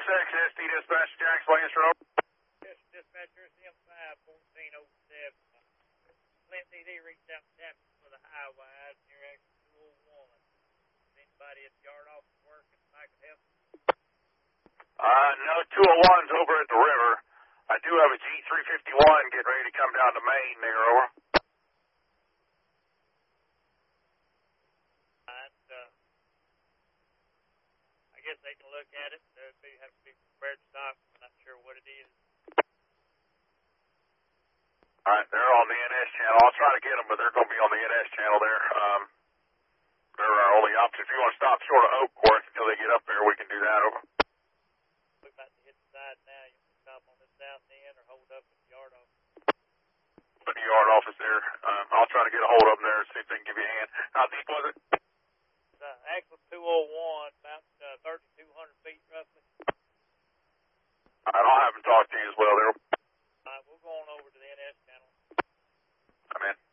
SX, SD Dispatch, Jack's Lancer, over. Dispatcher, CM5-1407. Flint PD reached out to Tappan for the high wide near exit 201. Is anybody at the yard office working I could help? No, 201's over at the river. I do have a G351 getting ready to come down to Maine there, over. I guess they can look at it. They have to be prepared to stop. I'm not sure what it is. All right, they're on the NS channel. I'll try to get them, but they're going to be on the NS channel there. They're our only option. If you want to stop short of Oak Course until they get up there, we can do that, over. We're about to hit the side now. You can stop on the south end or hold up at the yard office. Put the yard office there. I'll try to get a hold of them there and see if they can give you a hand. How deep was it? Actual 201, about 3,200 feet roughly. All right, I'll have them talk to you as well there. All right, we'll go on over to the NS channel. I'm in.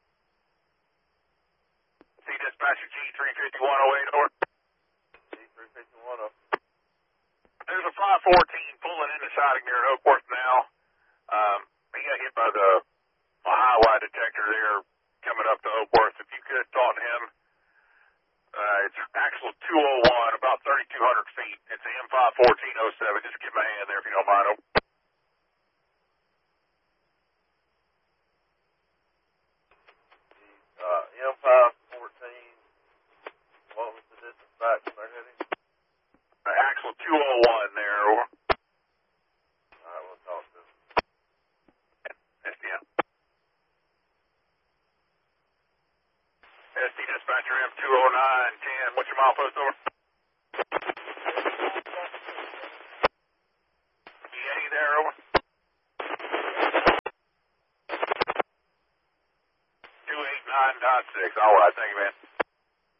C Dispatcher G35108, over. G35108. There's a 514 pulling in the siding there at Oakworth now. He got hit by the highway detector there coming up to Oakworth. If you could talk to him, it's actual 201, about 3,200 feet. It's the M51407. Just give him a hand there if you don't mind. M514, what was the distance back from their heading? Actual 201 there, over. Alright, we'll talk to them. SDM. SD Dispatcher M20910. What's your milepost, over? EA there, over. 289.6. All right, thank you, man.